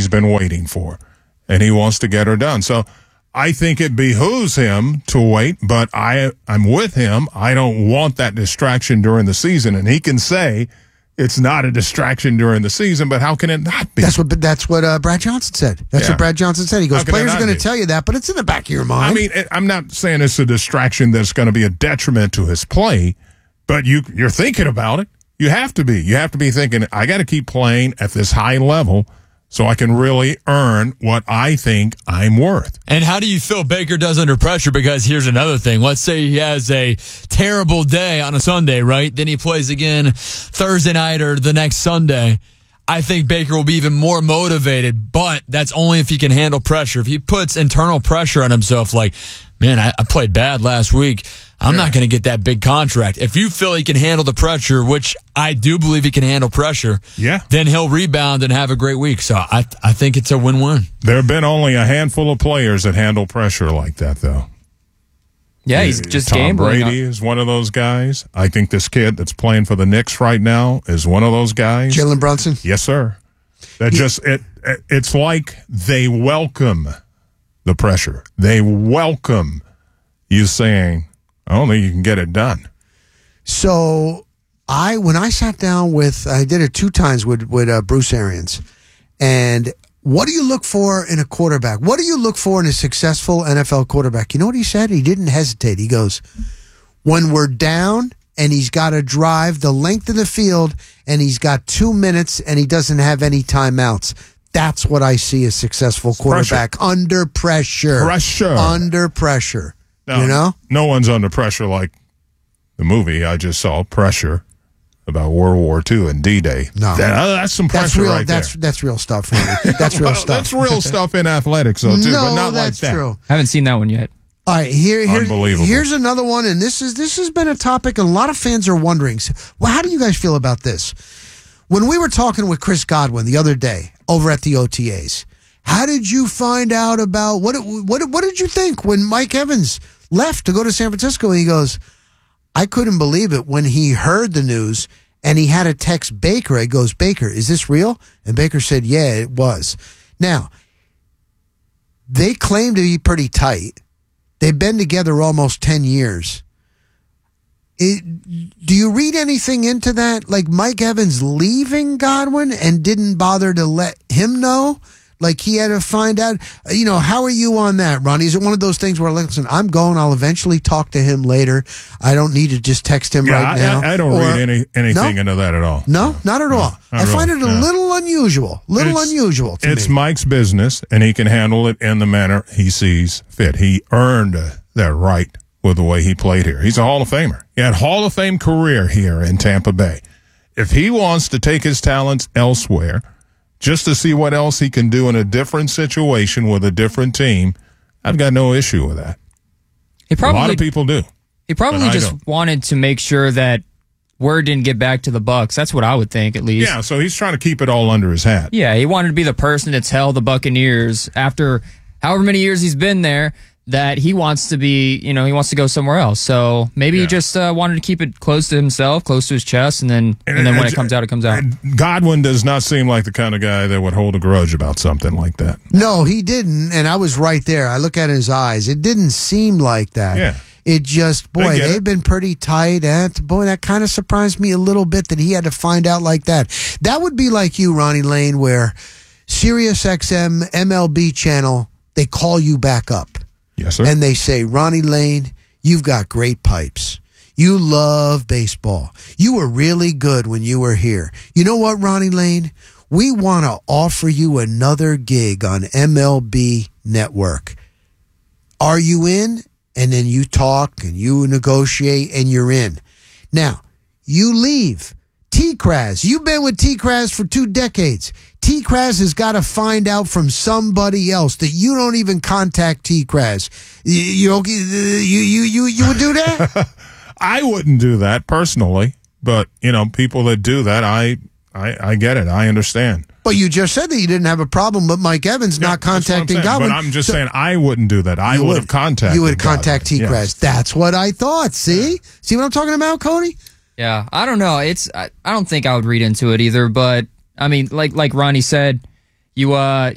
he's been waiting for, and he wants to get her done. So I think it behooves him to wait, but I'm with him. I don't want that distraction during the season, and he can say it's not a distraction during the season, but how can it not be? That's what Brad Johnson said. That's what Brad Johnson said. He goes, players are going to tell you that, but it's in the back of your mind. I mean, I'm not saying it's a distraction that's going to be a detriment to his play, but you're thinking about it. You have to be. You have to be thinking, I got to keep playing at this high level so I can really earn what I think I'm worth. And how do you feel Baker does under pressure? Because here's another thing. Let's say he has a terrible day on a Sunday, right? Then he plays again Thursday night or the next Sunday. I think Baker will be even more motivated, but that's only if he can handle pressure. If he puts internal pressure on himself, like, man, I played bad last week, I'm not going to get that big contract. If you feel he can handle the pressure, which I do believe he can handle pressure, then he'll rebound and have a great week. So I think it's a win-win. There have been only a handful of players that handle pressure like that, though. Yeah, he's just Tom gambling. Brady is one of those guys. I think this kid that's playing for the Knicks right now is one of those guys. Jalen Brunson? Yes, sir. That it's like they welcome the pressure. They welcome you saying, I don't think you can get it done. So when I sat down I did it 2 times with Bruce Arians, and what do you look for in a quarterback? What do you look for in a successful NFL quarterback? You know what he said? He didn't hesitate. He goes, when we're down and he's got to drive the length of the field and he's got 2 minutes and he doesn't have any timeouts. That's what I see a successful quarterback. Pressure. Under pressure. Under pressure. No, you know? No one's under pressure like the movie I just saw, Pressure, about World War II and D-Day. No. That's some pressure real, right there. That's real stuff, Randy. That's real stuff. That's real stuff in athletics, though, too, but not like that. True. I haven't seen that one yet. All right, Unbelievable. Here's another one, and this has been a topic, and a lot of fans are wondering. Well, how do you guys feel about this? When we were talking with Chris Godwin the other day over at the OTAs, how did you find out about what did you think when Mike Evans left to go to San Francisco? And he goes, I couldn't believe it when he heard the news and he had to text Baker. He goes, Baker, is this real? And Baker said, yeah, it was. Now, they claim to be pretty tight. They've been together almost 10 years. Do you read anything into that? Like Mike Evans leaving Godwin and didn't bother to let him know? Like he had to find out, how are you on that, Ronnie? Is it one of those things where, listen, I'm going, I'll eventually talk to him later. I don't need to just text him right now. I don't read anything into that at all. No, not at all. I find it a little unusual. To me. It's Mike's business, and he can handle it in the manner he sees fit. He earned that right with the way he played here. He's a Hall of Famer. He had a Hall of Fame career here in Tampa Bay. If he wants to take his talents elsewhere, just to see what else he can do in a different situation with a different team, I've got no issue with that. A lot of people do. He probably just wanted to make sure that word didn't get back to the Bucs. That's what I would think, at least. Yeah, so he's trying to keep it all under his hat. Yeah, he wanted to be the person to tell the Buccaneers after however many years he's been there that he wants to be, he wants to go somewhere else. So maybe he just wanted to keep it close to himself, close to his chest, and then when it comes out, it comes out. Godwin does not seem like the kind of guy that would hold a grudge about something like that. No, he didn't, and I was right there. I look at his eyes. It didn't seem like that. Yeah. It just, they've been pretty tight. And that kind of surprised me a little bit that he had to find out like that. That would be like you, Ronnie Lane, where SiriusXM MLB channel, they call you back up. Yes, sir. And they say, Ronnie Lane, you've got great pipes. You love baseball. You were really good when you were here. You know what, Ronnie Lane? We want to offer you another gig on MLB Network. Are you in? And then you talk and you negotiate and you're in. Now, you leave. T-Kraz, you've been with T-Kraz for 2 decades. T-Kraz has got to find out from somebody else that you don't even contact T-Kraz. You would do that? I wouldn't do that personally, but people that do that, I get it. I understand. But you just said that you didn't have a problem with Mike Evans not contacting Godwin. But I'm just saying I wouldn't do that. I would have contacted. You would contact T-Kraz. Yes. That's what I thought. See what I'm talking about, Cody? Yeah, I don't know. I don't think I would read into it either. But I mean, like Ronnie said, you